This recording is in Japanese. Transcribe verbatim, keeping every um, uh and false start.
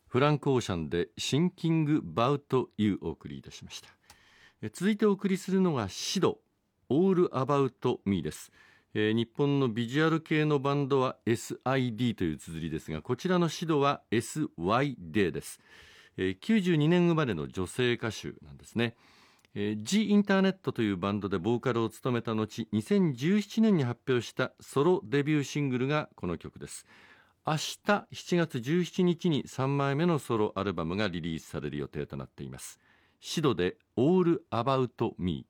フランク・オーシャンでシンキング・バウト・ユーお送りいたしました。え続いてお送りするのがシド All About Me です。えー、日本のビジュアル系のバンドは エスアイディー という綴りですが、こちらのシドは エスワイディー です。えー、きゅうじゅうにねん生まれの女性歌手なんですね。えー、ジ・インターネットというバンドでボーカルを務めた後、にせんじゅうななねんに発表したソロデビューシングルがこの曲です。明日しちがつじゅうしちにちにさんまいめのソロアルバムがリリースされる予定となっています。シドで All About Me。